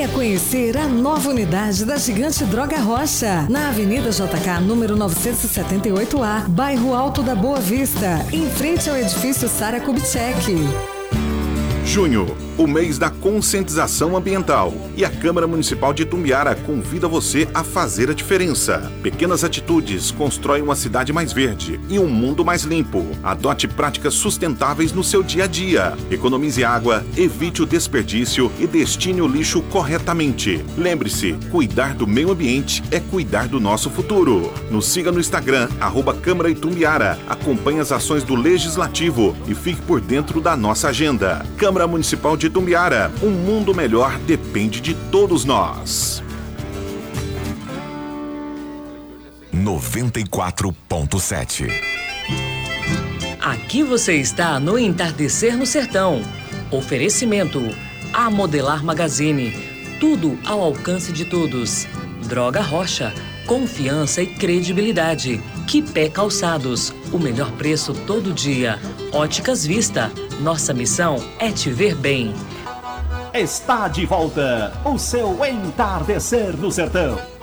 Venha conhecer a nova unidade da Gigante Droga Rocha, na Avenida JK, número 978A, bairro Alto da Boa Vista, em frente ao edifício Sara Kubitschek. Junho, o mês da conscientização ambiental, e a Câmara Municipal de Itumbiara convida você a fazer a diferença. Pequenas atitudes constroem uma cidade mais verde e um mundo mais limpo. Adote práticas sustentáveis no seu dia a dia. Economize água, evite o desperdício e destine o lixo corretamente. Lembre-se, cuidar do meio ambiente é cuidar do nosso futuro. Nos siga no Instagram, @Câmara Itumbiara. Acompanhe as ações do Legislativo e fique por dentro da nossa agenda. Câmara Municipal de Itumbiara, um mundo melhor depende de todos nós. 94.7. Aqui você está no Entardecer no Sertão. Oferecimento: A Modelar Magazine. Tudo ao alcance de todos. Droga Rocha. Confiança e credibilidade. Quipé Calçados. O melhor preço todo dia. Óticas Vista. Nossa missão é te ver bem. Está de volta o seu Entardecer no Sertão.